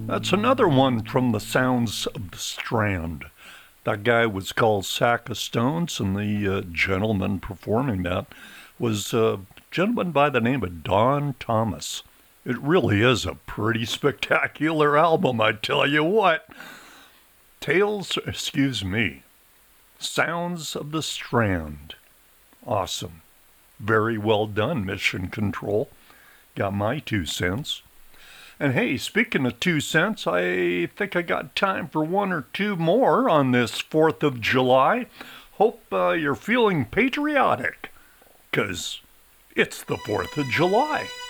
That's another one from the Sounds of the Strand. That guy was called Sack of Stones, and the gentleman performing that was a gentleman by the name of Don Thomas. It really is a pretty spectacular album, I tell you what. Sounds of the Strand. Awesome. Very well done, Mission Control. Got my 2 cents. And hey, speaking of 2 cents, I think I got time for one or two more on this 4th of July. Hope you're feeling patriotic, 'cause it's the 4th of July.